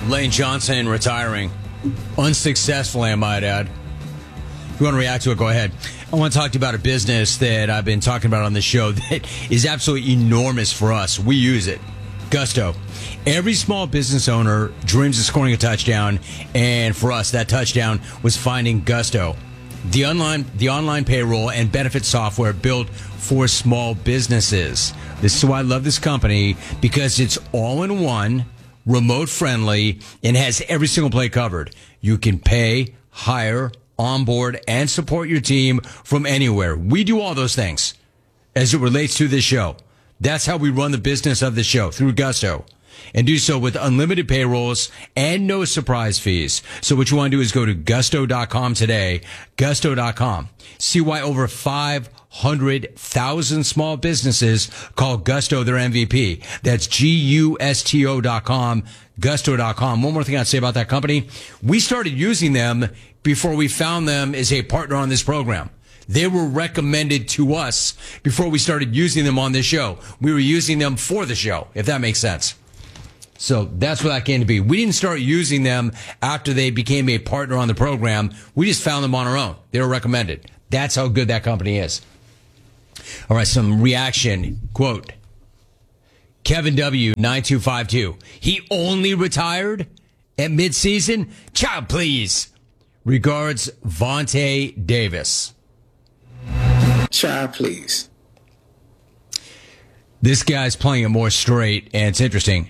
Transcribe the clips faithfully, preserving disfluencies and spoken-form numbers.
Lane Johnson retiring. Unsuccessfully, I might add. If you want to react to it, go ahead. I want to talk to you about a business that I've been talking about on the show that is absolutely enormous for us. We use it. Gusto. Every small business owner dreams of scoring a touchdown, and for us, that touchdown was finding Gusto, the online, the online payroll and benefit software built for small businesses. This is why I love this company, because it's all-in-one, remote-friendly, and has every single play covered. You can pay, hire, onboard, and support your team from anywhere. We do all those things as it relates to this show. That's how we run the business of the show, through Gusto. And do so with unlimited payrolls and no surprise fees. So what you want to do is go to gusto dot com today, gusto dot com. See why over five hundred thousand small businesses call Gusto their M V P. That's G U S T O dot com, gusto dot com. One more thing I'd say about that company. We started using them before we found them as a partner on this program. They were recommended to us before we started using them on this show. We were using them for the show, if that makes sense. So that's what that came to be. We didn't start using them after they became a partner on the program. We just found them on our own. They were recommended. That's how good that company is. All right, some reaction. Quote, Kevin W. nine two five two. He only retired at midseason? Child, please. Regards, Vontae Davis. Child, please. This guy's playing it more straight, and it's interesting.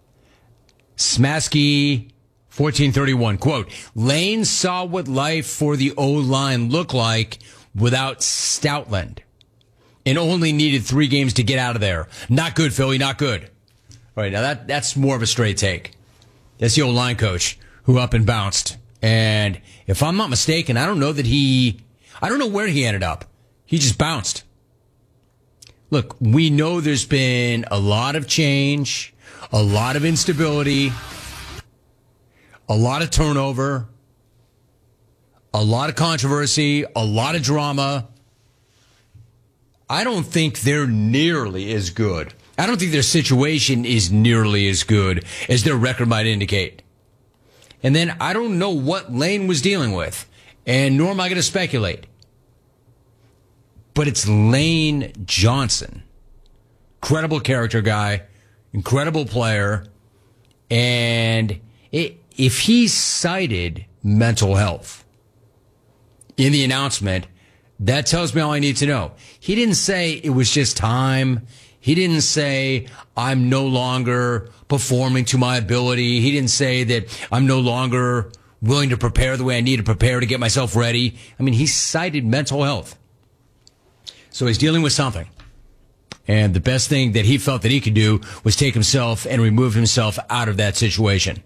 Smasky fourteen thirty-one, quote, Lane saw what life for the O-line looked like without Stoutland and only needed three games to get out of there. Not good, Philly, not good. All right, now that that's more of a straight take. That's the O-line coach who up and bounced. And if I'm not mistaken, I don't know that he, I don't know where he ended up. He just bounced. Look, we know there's been a lot of change, a lot of instability, a lot of turnover, a lot of controversy, a lot of drama. I don't think they're nearly as good. I don't think their situation is nearly as good as their record might indicate. And then I don't know what Lane was dealing with, and nor am I going to speculate. But it's Lane Johnson. Credible character guy, incredible player, and it, if he cited mental health in the announcement, that tells me all I need to know. He didn't say it was just time. He didn't say I'm no longer performing to my ability. He didn't say that I'm no longer willing to prepare the way I need to prepare to get myself ready. I mean, he cited mental health. So he's dealing with something. And the best thing that he felt that he could do was take himself and remove himself out of that situation.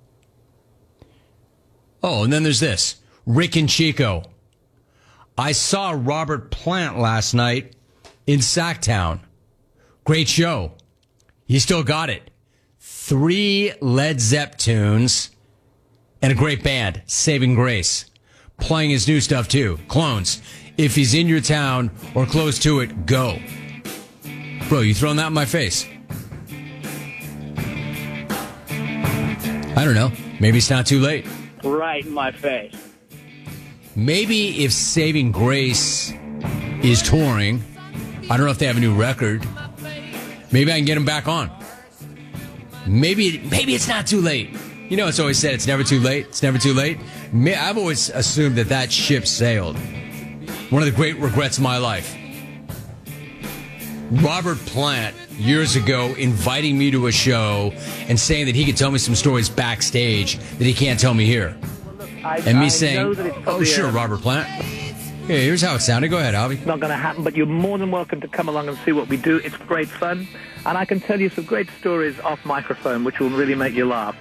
Oh, and then there's this. Rick and Chico. I saw Robert Plant last night in Sacktown. Great show. You still got it. Three Led Zepp tunes and a great band, Saving Grace. Playing his new stuff too, Clones. If he's in your town or close to it, go. Bro, you throwing that in my face? I don't know. Maybe it's not too late. Right in my face. Maybe if Saving Grace is touring, I don't know if they have a new record, maybe I can get him back on. Maybe maybe it's not too late. You know, it's always said it's never too late. It's never too late. I've always assumed that that ship sailed. One of the great regrets of my life. Robert Plant, years ago, inviting me to a show and saying that he could tell me some stories backstage that he can't tell me here. I, and me I saying, oh, sure, Robert Plant. Yeah, here's how it sounded. Go ahead, Albie. It's not going to happen, but you're more than welcome to come along and see what we do. It's great fun. And I can tell you some great stories off microphone, which will really make you laugh.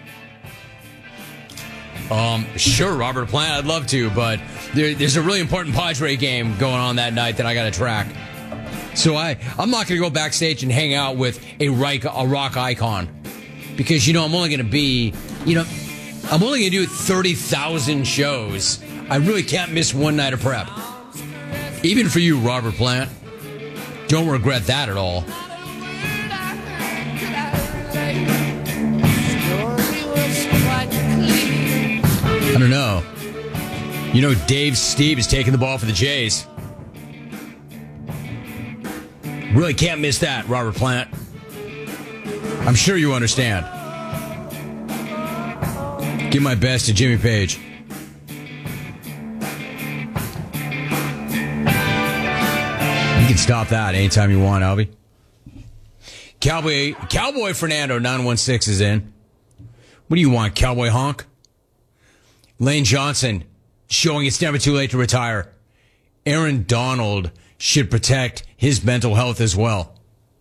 Um, sure, Robert Plant, I'd love to, but there, there's a really important Padre game going on that night that I got to track. So I, I'm not going to go backstage and hang out with a rock, a rock icon because, you know, I'm only going to be, you know, I'm only going to do thirty thousand shows. I really can't miss one night of prep. Even for you, Robert Plant. Don't regret that at all. You know, Dave Steve is taking the ball for the Jays. Really can't miss that, Robert Plant. I'm sure you understand. Give my best to Jimmy Page. You can stop that anytime you want, Albie. Cowboy, Cowboy Fernando nine one six is in. What do you want, Cowboy Honk? Lane Johnson showing it's never too late to retire. Aaron Donald should protect his mental health as well.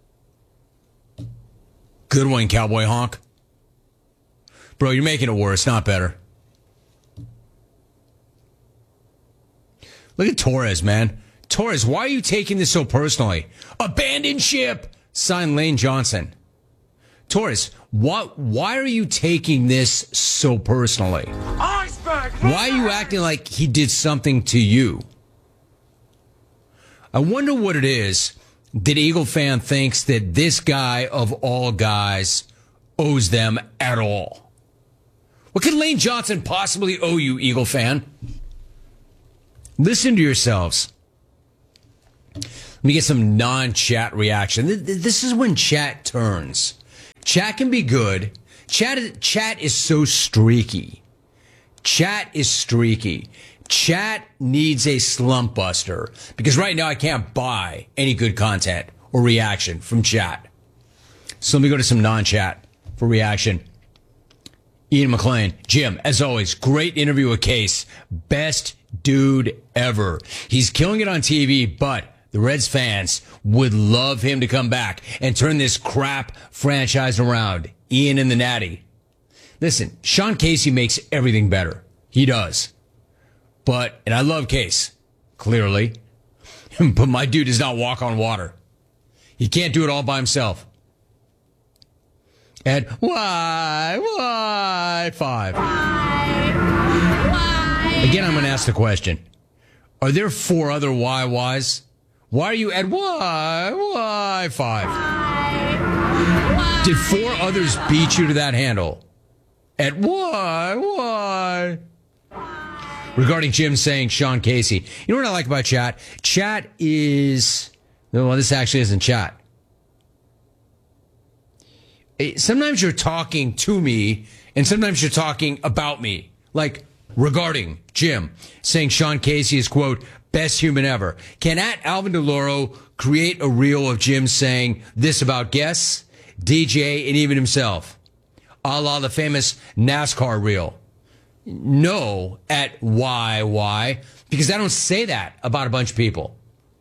Good one, Cowboy Honk. Bro, you're making it worse, not better. Look at Torres, man. Torres, why are you taking this so personally? Abandon ship! Signed Lane Johnson. Torres, what, why are you taking this so personally? Iceberg! Why are you acting like he did something to you? I wonder what it is that Eagle fan thinks that this guy of all guys owes them at all. What could Lane Johnson possibly owe you, Eagle fan? Listen to yourselves. Let me get some non-chat reaction. This is when chat turns. Chat can be good. Chat, chat is so streaky. Chat is streaky. Chat needs a slump buster because right now I can't buy any good content or reaction from chat. So let me go to some non-chat for reaction. Ian McLean, Jim, as always, great interview with Case. Best dude ever. He's killing it on T V, but the Reds fans would love him to come back and turn this crap franchise around. Ian and the Natty. Listen, Sean Casey makes everything better. He does. But, and I love Case, clearly, but my dude does not walk on water. He can't do it all by himself. And why, why, five. Why, why? Again, I'm going to ask the question. Are there four other why, whys? Why are you at why, why, five? Why, why? Did four others beat you to that handle? At why, why? Regarding Jim saying Sean Casey. You know what I like about chat? Chat is, well, this actually isn't chat. Sometimes you're talking to me, and sometimes you're talking about me. Like, regarding Jim saying Sean Casey is, quote, best human ever. Can at Alvin DeLauro create a reel of Jim saying this about guests, D J, and even himself? A la the famous NASCAR reel. No, at why, why? Because I don't say that about a bunch of people.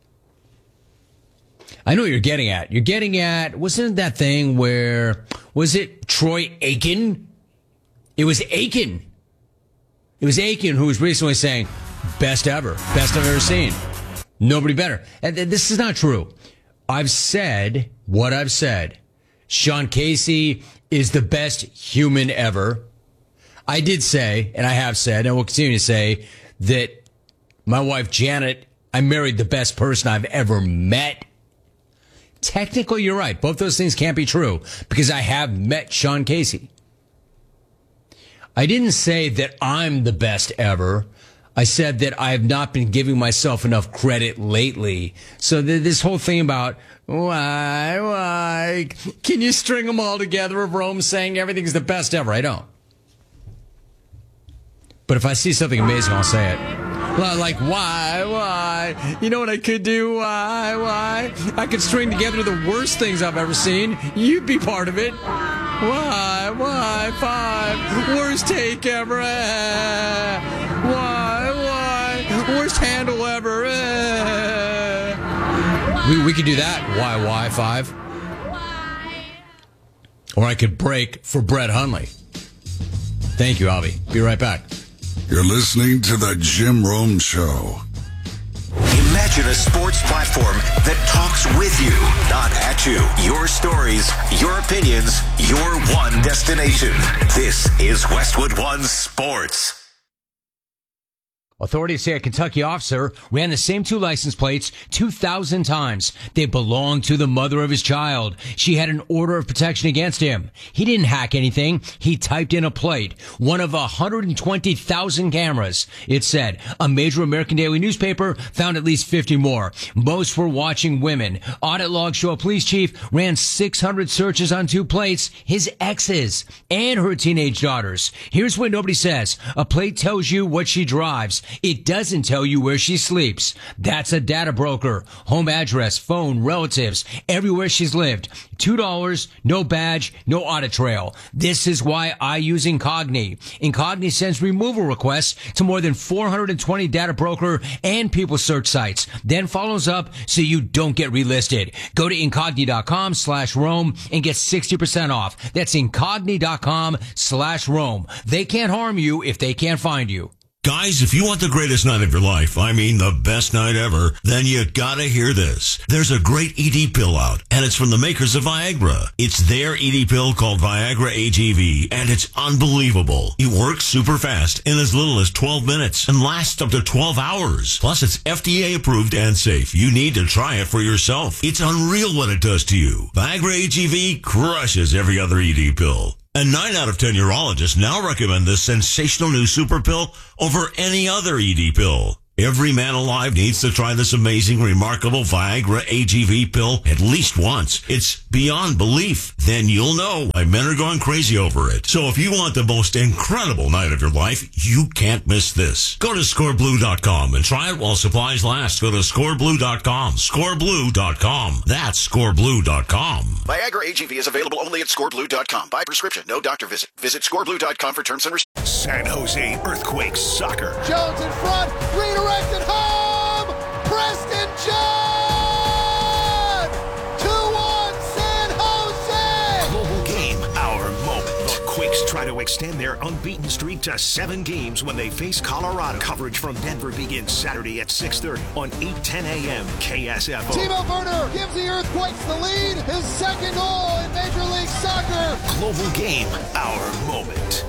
I know what you're getting at. You're getting at, wasn't it that thing where, was it Troy Aiken? It was Aiken. It was Aiken who was recently saying, best ever, best I've ever seen. Nobody better. And this is not true. I've said what I've said. Sean Casey is the best human ever. I did say, and I have said, and will continue to say, that my wife Janet, I married the best person I've ever met. Technically, you're right. Both those things can't be true because I have met Sean Casey. I didn't say that I'm the best ever. I said that I have not been giving myself enough credit lately. So th- this whole thing about, why, why, can you string them all together of Rome saying everything's the best ever? I don't. But if I see something amazing, I'll say it. Like, why, why? You know what I could do? Why, why? I could string together the worst things I've ever seen. You'd be part of it. Why, why, five? Worst take ever. Eh. Why, why? Worst handle ever. Eh. We, we could do that. Why, why, five? Or I could break for Brett Hundley. Thank you, Avi. Be right back. You're listening to The Jim Rome Show. Imagine a sports platform that talks with you, not at you. Your stories, your opinions, your one destination. This is Westwood One Sports. Authorities say a Kentucky officer ran the same two license plates two thousand times. They belonged to the mother of his child. She had an order of protection against him. He didn't hack anything. He typed in a plate. One of one hundred twenty thousand cameras. It said a major American daily newspaper found at least fifty more. Most were watching women. Audit logs show a police chief ran six hundred searches on two plates, his exes and her teenage daughters. Here's what nobody says. A plate tells you what she drives. It doesn't tell you where she sleeps. That's a data broker. Home address, phone, relatives, everywhere she's lived. two dollars, no badge, no audit trail. This is why I use Incogni. Incogni sends removal requests to more than four hundred twenty data broker and people search sites, then follows up so you don't get relisted. Go to Incogni.com slash Rome and get sixty percent off. That's Incogni.com slash Rome. They can't harm you if they can't find you. Guys, if you want the greatest night of your life, I mean the best night ever, then you gotta hear this. There's a great E D pill out, and it's from the makers of Viagra. It's their E D pill called Viagra A G V, and it's unbelievable. It works super fast in as little as twelve minutes and lasts up to twelve hours. Plus, it's F D A approved and safe. You need to try it for yourself. It's unreal what it does to you. Viagra A G V crushes every other E D pill. And nine out of ten urologists now recommend this sensational new super pill over any other E D pill. Every man alive needs to try this amazing, remarkable Viagra A G V pill at least once. It's beyond belief. Then you'll know why men are going crazy over it. So if you want the most incredible night of your life, you can't miss this. Go to score blue dot com and try it while supplies last. Go to score blue dot com. score blue dot com. That's score blue dot com. Viagra A G V is available only at score blue dot com. By prescription, no doctor visit. Visit score blue dot com for terms and restrictions. San Jose Earthquakes Soccer. Jones in front, redirected home, Preston John! two one San Jose! Global game, our moment. The Quakes try to extend their unbeaten streak to seven games when they face Colorado. Coverage from Denver begins Saturday at six thirty on eight ten a.m. K S F O. Timo Werner gives the Earthquakes the lead, his second goal in Major League Soccer. Global game, our moment.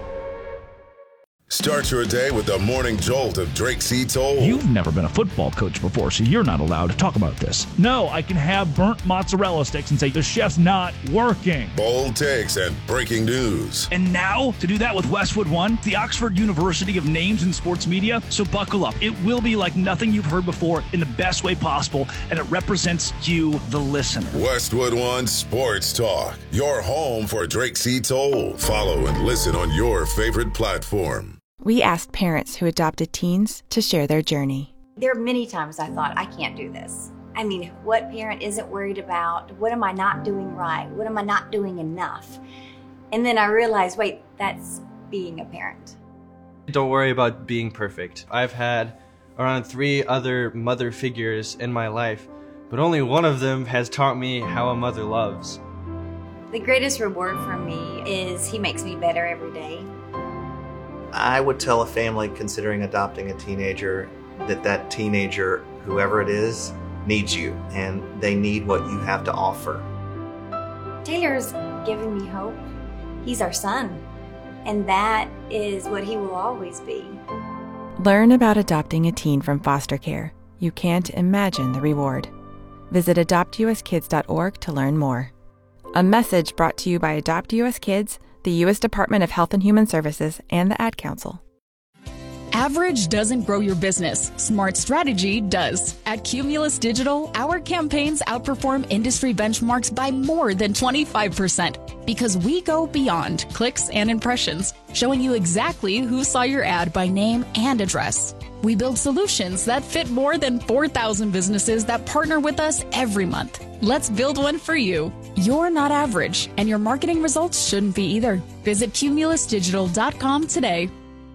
Start your day with the morning jolt of Drake C. Toll. You've never been a football coach before, so you're not allowed to talk about this. No, I can have burnt mozzarella sticks and say the chef's not working. Bold takes and breaking news. And now, to do that with Westwood One, the Oxford University of names in sports media, so buckle up. It will be like nothing you've heard before in the best way possible, and it represents you, the listener. Westwood One Sports Talk, your home for Drake C. Toll. Follow and listen on your favorite platform. We asked parents who adopted teens to share their journey. There are many times I thought, I can't do this. I mean, what parent isn't worried about? What am I not doing right? What am I not doing enough? And then I realized, wait, that's being a parent. Don't worry about being perfect. I've had around three other mother figures in my life, but only one of them has taught me how a mother loves. The greatest reward for me is he makes me better every day. I would tell a family considering adopting a teenager that that teenager, whoever it is, needs you, and they need what you have to offer. Taylor's giving me hope. He's our son, and that is what he will always be. Learn about adopting a teen from foster care. You can't imagine the reward. Visit adopt u s kids dot org to learn more. A message brought to you by Adopt U S Kids, the U S Department of Health and Human Services, and the Ad Council. Average doesn't grow your business. Smart strategy does. At Cumulus Digital, our campaigns outperform industry benchmarks by more than twenty-five percent because we go beyond clicks and impressions, showing you exactly who saw your ad by name and address. We build solutions that fit more than four thousand businesses that partner with us every month. Let's build one for you. You're not average, and your marketing results shouldn't be either. Visit cumulus digital dot com today.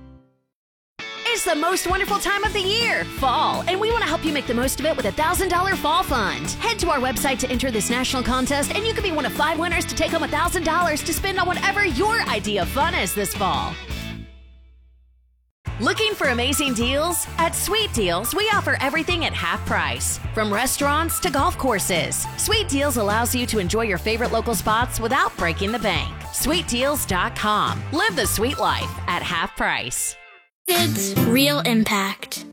It's the most wonderful time of the year, fall, and we want to help you make the most of it with a one thousand dollars Fall Fund. Head to our website to enter this national contest, and you could be one of five winners to take home one thousand dollars to spend on whatever your idea of fun is this fall. Looking for amazing deals? At Sweet Deals, we offer everything at half price. From restaurants to golf courses, Sweet Deals allows you to enjoy your favorite local spots without breaking the bank. sweet deals dot com. Live the sweet life at half price. Kids, real impact.